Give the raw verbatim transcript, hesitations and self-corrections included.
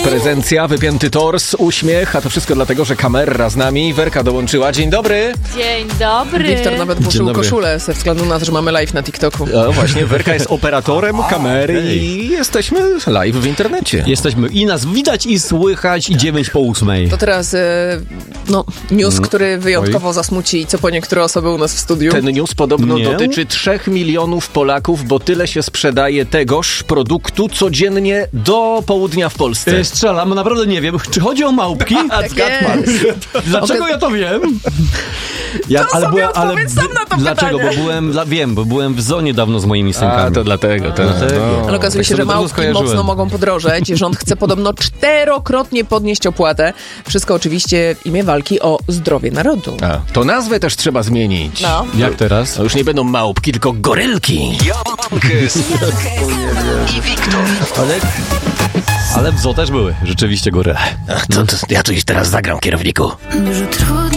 Prezencja, wypięty tors, uśmiech, a to wszystko dlatego, że kamera z nami. Werka dołączyła. Dzień dobry. Dzień dobry. Wiktor nawet włożył koszulę ze względu na to, że mamy live na TikToku. No właśnie, Werka jest operatorem kamery okej. i jesteśmy live w internecie. Jesteśmy i nas widać i słychać i dziewięć po ósmej. To teraz e, no, news, który wyjątkowo zasmuci co po niektóre osoby u nas w studiu. Ten news podobno Nie? dotyczy trzech milionów Polaków, bo tyle się sprzedaje tegoż produktu codziennie do południa w Polsce. E, Strzelam, naprawdę nie wiem. Czy chodzi o małpki? Tak jest. Dlaczego ja to wiem? Ja, To sobie odpowiedz sam na to Dlaczego? pytanie. Bo byłem, dla, wiem, bo byłem w zonie dawno z moimi synkami. A, to dlatego. To, Dlatego. no. Ale okazuje Tak się, że sobie to małpki skojarzyłem. mocno mogą podrożeć. Rząd chce podobno czterokrotnie podnieść opłatę. Wszystko oczywiście w imię walki o zdrowie narodu. A, to nazwę też trzeba zmienić. No. Jak teraz? To już nie będą małpki, tylko gorylki. i Wiktor. Ale, ale w zoo też były rzeczywiście góry. Ach, to, to, ja tu już teraz zagram, kierowniku. Że trudno